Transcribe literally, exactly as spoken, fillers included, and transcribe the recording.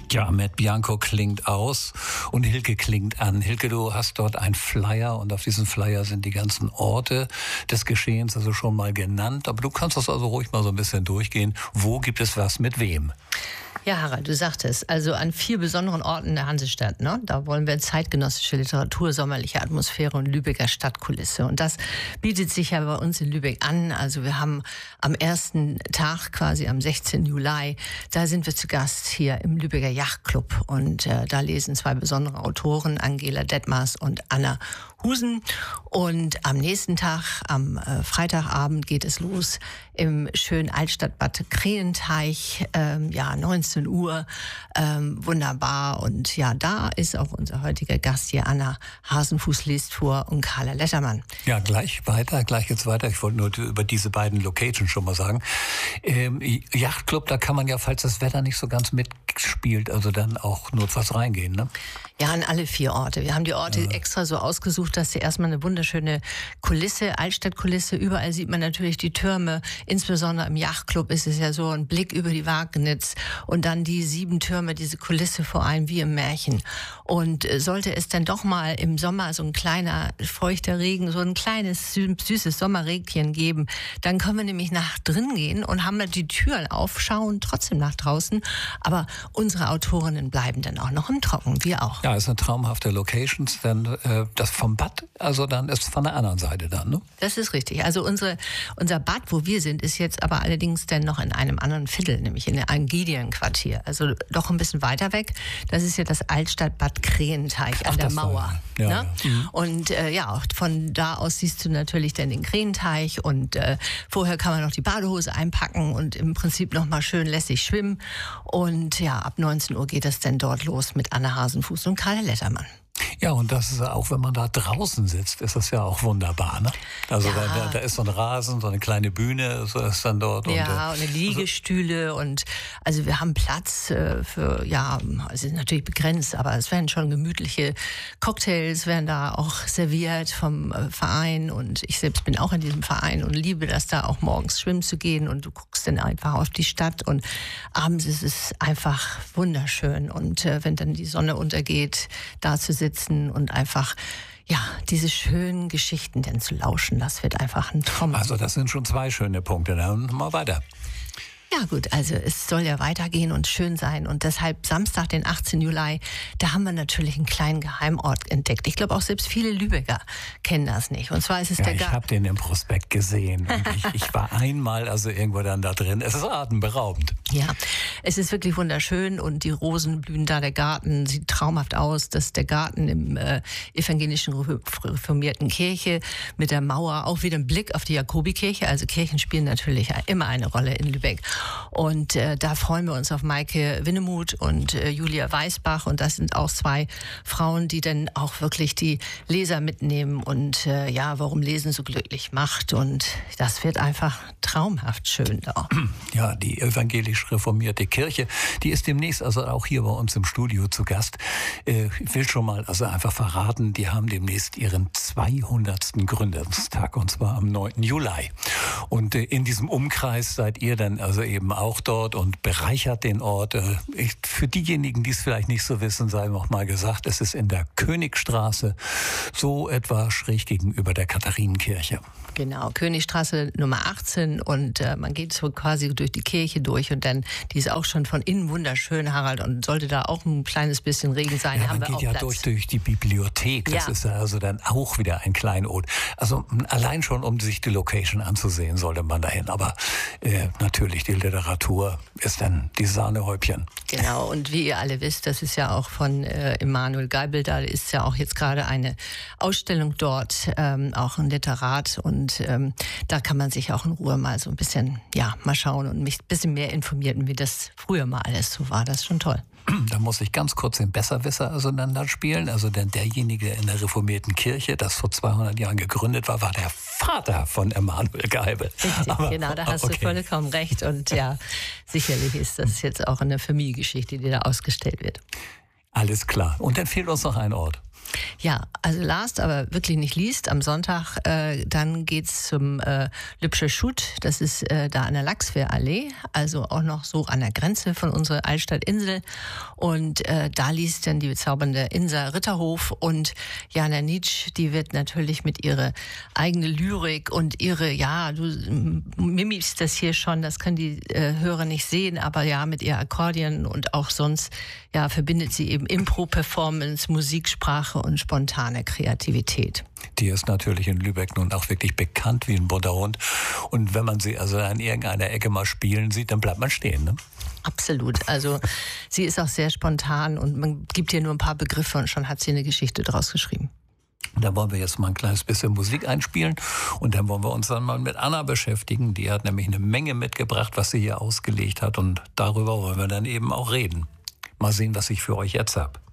Ja, Matt Bianco klingt aus und Hilke klingt an. Hilke, du hast dort einen Flyer und auf diesem Flyer sind die ganzen Orte des Geschehens also schon mal genannt. Aber du kannst das also ruhig mal so ein bisschen durchgehen. Wo gibt es was mit wem? Ja, Harald, du sagtest, also an vier besonderen Orten der Hansestadt, ne? Da wollen wir zeitgenössische Literatur, sommerliche Atmosphäre und Lübecker Stadtkulisse. Und das bietet sich ja bei uns in Lübeck an. Also wir haben am ersten Tag, quasi am sechzehnten Juli, da sind wir zu Gast hier im Lübecker Yachtclub. Und äh, da lesen zwei besondere Autoren, Angela Detmers und Anna Husen. Und am nächsten Tag, am äh, Freitagabend, geht es los im schönen Altstadtbad Krähenteich, ähm, ja, neunzehn Uhr, ähm, wunderbar. Und ja, da ist auch unser heutiger Gast hier, Anna Hasenfuß liest vor und Carla Lettermann. Ja, gleich weiter, gleich geht's weiter. Ich wollte nur über diese beiden Locations schon mal sagen. Ähm, Yachtclub, da kann man ja, falls das Wetter nicht so ganz mitspielt, also dann auch notfalls reingehen, ne? Ja, an alle vier Orte. Wir haben die Orte ja extra so ausgesucht, dass sie erstmal eine wunderschöne Kulisse, Altstadtkulisse, überall sieht man natürlich die Türme, insbesondere im Yachtclub ist es ja so ein Blick über die Wagnitz und dann die sieben Türme, diese Kulisse vor allem wie im Märchen. Und sollte es dann doch mal im Sommer so ein kleiner feuchter Regen, so ein kleines süßes Sommerregchen geben, dann können wir nämlich nach drin gehen und haben die Türen auf, schauen trotzdem nach draußen, aber unsere Autorinnen bleiben dann auch noch im Trocken, wir auch. Ja, ist eine traumhafte Location, denn äh, das vom Bad, also dann ist von der anderen Seite dann, ne? Das ist richtig. Also unsere, unser Bad, wo wir sind, ist jetzt aber allerdings dann noch in einem anderen Viertel, nämlich in einem Gideon-Quartier. Also doch ein bisschen weiter weg. Das ist ja das Altstadtbad Krähenteich an Ach, der Mauer. War, ja, ne? Ja. Mhm. Und äh, ja, von da aus siehst du natürlich dann den Krähenteich und äh, vorher kann man noch die Badehose einpacken und im Prinzip noch mal schön lässig schwimmen. Und ja, ab neunzehn Uhr geht es dann dort los mit Anna Hasenfuß und Carla Lettermann. Ja, und das ist auch, wenn man da draußen sitzt, ist das ja auch wunderbar, ne? Also ja. da, da ist so ein Rasen, so eine kleine Bühne, so ist dann dort. Ja, und, und eine Liegestühle also, und also wir haben Platz äh, für, ja, es ist natürlich begrenzt, aber es werden schon gemütliche Cocktails, werden da auch serviert vom äh, Verein und ich selbst bin auch in diesem Verein und liebe das da auch morgens schwimmen zu gehen und du guckst dann einfach auf die Stadt und abends ist es einfach wunderschön und äh, wenn dann die Sonne untergeht, da zu sitzen und einfach, ja, diese schönen Geschichten denn zu lauschen, das wird einfach ein Traum. Also das sind schon zwei schöne Punkte, dann mal weiter. Ja gut, also es soll ja weitergehen und schön sein und deshalb Samstag, den achtzehnten Juli, da haben wir natürlich einen kleinen Geheimort entdeckt. Ich glaube auch selbst viele Lübecker kennen das nicht. Und zwar ist es ja, der ich habe den im Prospekt gesehen und ich, ich war einmal also irgendwo dann da drin. Es ist atemberaubend. Ja, es ist wirklich wunderschön und die Rosen blühen da, der Garten sieht traumhaft aus. Das ist der Garten im äh, evangelischen reformierten Kirche mit der Mauer, auch wieder ein Blick auf die Jakobikirche. Also Kirchen spielen natürlich immer eine Rolle in Lübeck. Und äh, da freuen wir uns auf Maike Winnemuth und äh, Julia Weißbach. Und das sind auch zwei Frauen, die dann auch wirklich die Leser mitnehmen. Und äh, ja, warum Lesen so glücklich macht. Und das wird einfach traumhaft schön da. Ja, die evangelisch reformierte Kirche, die ist demnächst also auch hier bei uns im Studio zu Gast. Äh, ich will schon mal also einfach verraten, die haben demnächst ihren zweihundertsten Gründungstag. Und zwar am neunten Juli. Und äh, in diesem Umkreis seid ihr dann also eben auch dort und bereichert den Ort. Ich, für diejenigen, die es vielleicht nicht so wissen, sei noch mal gesagt, es ist in der Königstraße, so etwa schräg gegenüber der Katharinenkirche. Genau, Königstraße Nummer achtzehn und äh, man geht so quasi durch die Kirche durch und dann, die ist auch schon von innen wunderschön, Harald, und sollte da auch ein kleines bisschen Regen sein, ja, haben man wir geht auch ja Platz. durch, durch die Bibliothek, das ja. ist ja also dann auch wieder ein Kleinod. Also allein schon, um sich die Location anzusehen, sollte man dahin, aber äh, natürlich die Literatur ist dann die Sahnehäubchen. Genau, und wie ihr alle wisst, das ist ja auch von äh, Emanuel Geibel, da ist ja auch jetzt gerade eine Ausstellung dort, ähm, auch ein Literat und ähm, da kann man sich auch in Ruhe mal so ein bisschen, ja, mal schauen und mich ein bisschen mehr informieren, wie das früher mal alles so war. Das ist schon toll. Da muss ich ganz kurz den Besserwisser auseinander spielen. Also denn derjenige, der in der reformierten Kirche, das vor zweihundert Jahren gegründet war, war der Vater von Emanuel Geibel. Richtig, aber, genau, da hast okay. du vollkommen recht. Und ja, sicherlich ist das jetzt auch eine Familiengeschichte, die da ausgestellt wird. Alles klar. Und dann fehlt uns noch ein Ort. Ja, also last, aber wirklich nicht least, am Sonntag, äh, dann geht's zum äh, Lübscher Schut. Das ist äh, da an der Lachswehrallee, also auch noch so an der Grenze von unserer Altstadtinsel. Und äh, da liest dann die bezaubernde Insa Ritterhof und Jana Nitsch, die wird natürlich mit ihrer eigenen Lyrik und ihre, ja, du mimikst das hier schon, das können die äh, Hörer nicht sehen, aber ja, mit ihr Akkordeon und auch sonst, ja, verbindet sie eben Impro-Performance, Musiksprache und spontane Kreativität. Die ist natürlich in Lübeck nun auch wirklich bekannt wie ein bunter Hund. Und wenn man sie also an irgendeiner Ecke mal spielen sieht, dann bleibt man stehen, ne? Absolut. Also sie ist auch sehr spontan und man gibt ihr nur ein paar Begriffe und schon hat sie eine Geschichte draus geschrieben. Da wollen wir jetzt mal ein kleines bisschen Musik einspielen und dann wollen wir uns dann mal mit Anna beschäftigen. Die hat nämlich eine Menge mitgebracht, was sie hier ausgelegt hat und darüber wollen wir dann eben auch reden. Mal sehen, was ich für euch jetzt habe.